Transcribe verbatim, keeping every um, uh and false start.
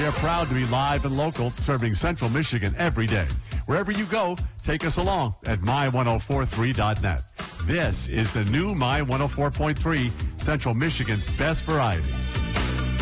We are proud to be live and local, serving Central Michigan every day. Wherever you go, take us along at my ten forty-three dot net. This is the new My one oh four point three, Central Michigan's best variety.